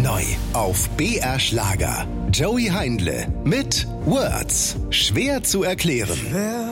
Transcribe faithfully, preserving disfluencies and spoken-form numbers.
Neu auf B R Schlager. Joey Heindle mit Words. Schwer zu erklären.